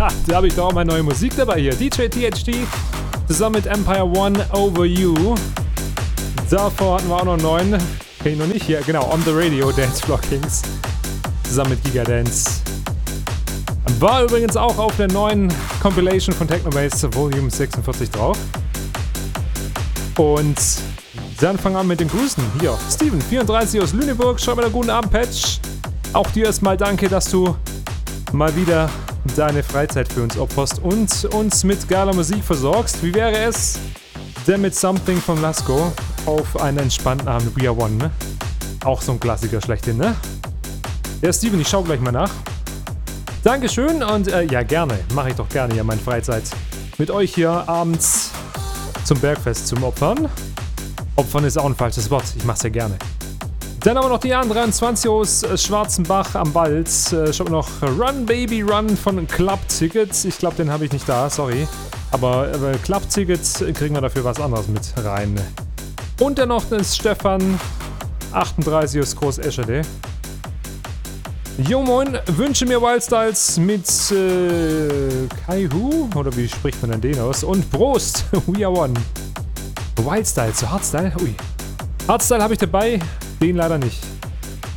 Da habe ich doch auch mal neue Musik dabei hier. DJ THD zusammen mit Empire One Over You. Davor hatten wir auch noch 9. Kenn ich noch nicht hier. Genau, On The Radio, Dance Floor Kings. Zusammen mit Gigadance. War übrigens auch auf der neuen Compilation von Technobase Volume 46 drauf. Und dann fangen wir an mit den Grüßen. Hier, Steven, 34 aus Lüneburg. Schreib mir einen guten Abend, Patch. Auch dir erstmal danke, dass du mal wieder deine Freizeit für uns opferst und uns mit geiler Musik versorgst. Wie wäre es denn mit Something von Lasko auf einen entspannten Abend? We Are One, ne? Auch so ein Klassiker schlechthin, ne? Ja, Steven, ich schau gleich mal nach. Dankeschön und ja, gerne. Mache ich doch gerne hier meine Freizeit. Mit euch hier abends zum Bergfest zum Opfern. Opfern ist auch ein falsches Wort. Ich mach's ja gerne. Dann haben wir noch die A23 aus Schwarzenbach am Wald. Ich habe noch Run Baby Run von Club Tickets. Ich glaube, den habe ich nicht da, sorry. Aber Club Tickets kriegen wir dafür was anderes mit rein. Und dann noch ist Stefan, 38 aus Groß Eschede. Jo moin, wünsche mir Wildstyles mit Kaihu, oder wie spricht man denn den aus? Und Prost, We Are One. Wildstyles, so Hardstyle, ui. Hardstyle habe ich dabei, den leider nicht.